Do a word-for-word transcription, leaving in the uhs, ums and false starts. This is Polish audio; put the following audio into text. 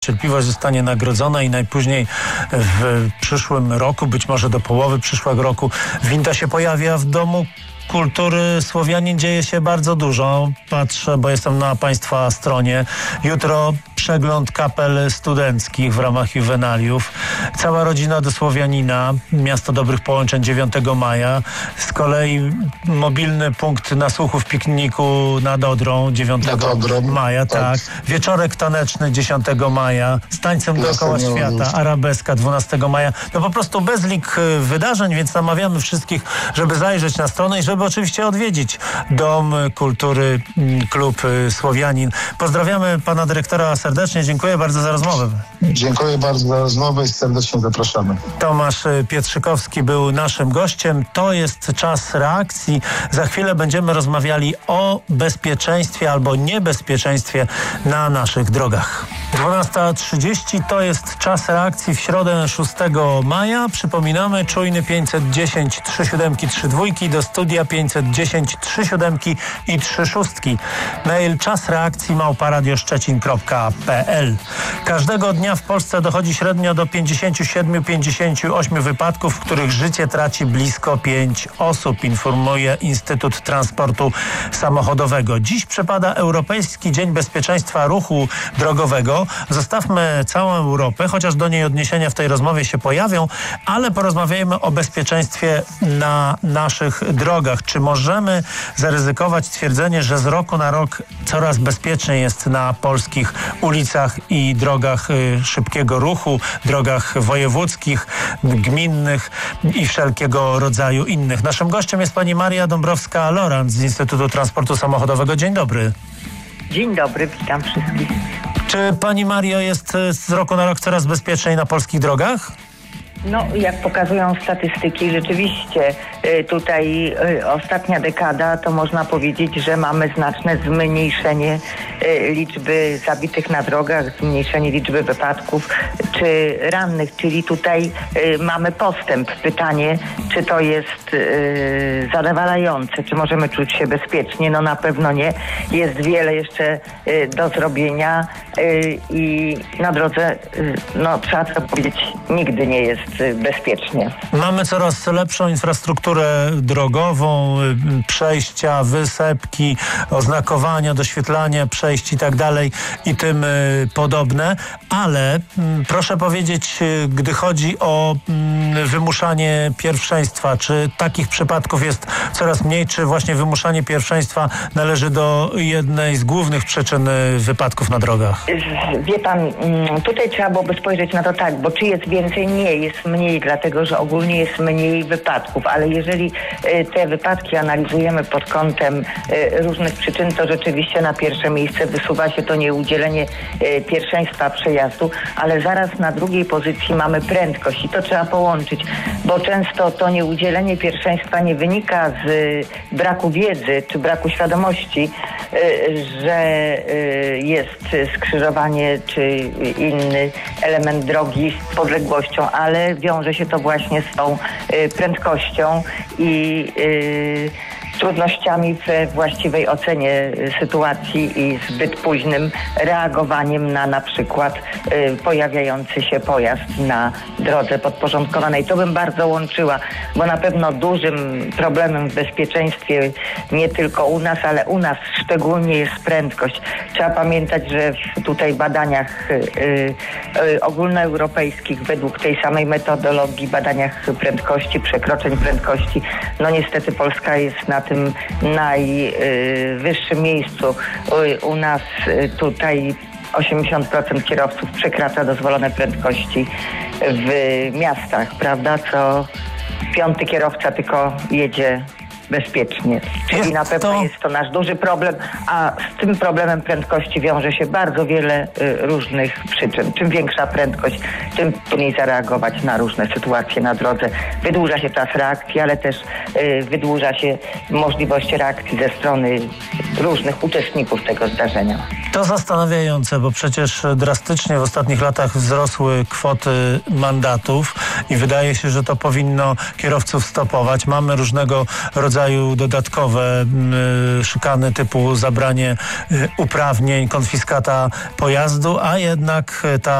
Cierpliwość zostanie nagrodzona i najpóźniej w przyszłym roku, być może do połowy przyszłego roku, winda się pojawia w Domu Kultury Słowianin. Dzieje się bardzo dużo. Patrzę, bo jestem na Państwa stronie. Jutro przegląd kapel studenckich w ramach juwenaliów. Cała rodzina do Słowianina, miasto dobrych połączeń, dziewiątego maja. Z kolei mobilny punkt nasłuchu w pikniku nad Odrą, dziewiątego maja. Tak. tak. Wieczorek taneczny dziesiątego maja. Z tańcem dookoła świata, arabeska dwunastego maja. No po prostu bezlik wydarzeń, więc namawiamy wszystkich, żeby zajrzeć na stronę i żeby oczywiście odwiedzić Dom Kultury Klub Słowianin. Pozdrawiamy pana dyrektora serdecznie. Dziękuję bardzo za rozmowę. Dziękuję bardzo za rozmowę i serdecznie zapraszamy. Tomasz Pietrzykowski był naszym gościem. To jest czas reakcji. Za chwilę będziemy rozmawiali o bezpieczeństwie albo niebezpieczeństwie na naszych drogach. dwunasta trzydzieści to jest czas reakcji w środę szóstego maja. Przypominamy, czujny pięćset dziesięć trzy siedem trzy dwa do studia pięćset dziesięć trzy siedem i trzy sześć. Mail czas reakcji małpa radio szczecin kropka p l. Każdego dnia w Polsce dochodzi średnio do pięćdziesiąt siedem do pięćdziesięciu ośmiu wypadków, w których życie traci blisko pięć osób, informuje Instytut Transportu Samochodowego. Dziś przypada Europejski Dzień Bezpieczeństwa Ruchu Drogowego. Zostawmy całą Europę, chociaż do niej odniesienia w tej rozmowie się pojawią, ale porozmawiajmy o bezpieczeństwie na naszych drogach. Czy możemy zaryzykować stwierdzenie, że z roku na rok coraz bezpieczniej jest na polskich ulicach i drogach szybkiego ruchu, drogach wojewódzkich, gminnych i wszelkiego rodzaju innych? Naszym gościem jest pani Maria Dąbrowska-Lorant z Instytutu Transportu Samochodowego. Dzień dobry. Dzień dobry, witam wszystkich. Czy pani Mario jest z roku na rok coraz bezpieczniej na polskich drogach? No, jak pokazują statystyki, rzeczywiście y, tutaj y, ostatnia dekada, to można powiedzieć, że mamy znaczne zmniejszenie y, liczby zabitych na drogach, zmniejszenie liczby wypadków czy rannych, czyli tutaj y, mamy postęp. Pytanie, czy to jest y, zadowalające, czy możemy czuć się bezpiecznie? No na pewno nie. Jest wiele jeszcze y, do zrobienia y, i na drodze, y, no trzeba to powiedzieć, nigdy nie jest bezpiecznie. Mamy coraz lepszą infrastrukturę drogową, przejścia, wysepki, oznakowania, doświetlanie przejść i tak dalej i tym podobne, ale proszę powiedzieć, gdy chodzi o wymuszanie pierwszeństwa, czy takich przypadków jest coraz mniej, czy właśnie wymuszanie pierwszeństwa należy do jednej z głównych przyczyn wypadków na drogach? Wie pan, tutaj trzeba byłoby spojrzeć na to tak, bo czy jest więcej? Nie, jest mniej, dlatego że ogólnie jest mniej wypadków, ale jeżeli te wypadki analizujemy pod kątem różnych przyczyn, to rzeczywiście na pierwsze miejsce wysuwa się to nieudzielenie pierwszeństwa przejazdu, ale zaraz na drugiej pozycji mamy prędkość i to trzeba połączyć, bo często to nieudzielenie pierwszeństwa nie wynika z braku wiedzy czy braku świadomości, że jest skrzyżowanie czy inny element drogi z podległością, ale wiąże się to właśnie z tą y, prędkością i y, trudnościami we właściwej ocenie sytuacji i zbyt późnym reagowaniem na na przykład y, pojawiający się pojazd na drodze podporządkowanej. To bym bardzo łączyła, bo na pewno dużym problemem w bezpieczeństwie nie tylko u nas, ale u nas szczególnie jest prędkość. Trzeba pamiętać, że w tutaj badaniach y, y, ogólnoeuropejskich według tej samej metodologii, badaniach prędkości, przekroczeń prędkości, no niestety Polska jest na tym najwyższym miejscu. U nas tutaj osiemdziesiąt procent kierowców przekracza dozwolone prędkości w miastach, prawda? Co piąty kierowca tylko jedzie bezpiecznie. Czyli jest na pewno to... jest to nasz duży problem, a z tym problemem prędkości wiąże się bardzo wiele y, różnych przyczyn. Czym większa prędkość, tym trudniej zareagować na różne sytuacje na drodze. Wydłuża się czas reakcji, ale też y, wydłuża się możliwość reakcji ze strony różnych uczestników tego zdarzenia. To zastanawiające, bo przecież drastycznie w ostatnich latach wzrosły kwoty mandatów i wydaje się, że to powinno kierowców stopować. Mamy różnego rodzaju dodatkowe y, szykany typu zabranie y, uprawnień, konfiskata pojazdu, a jednak ta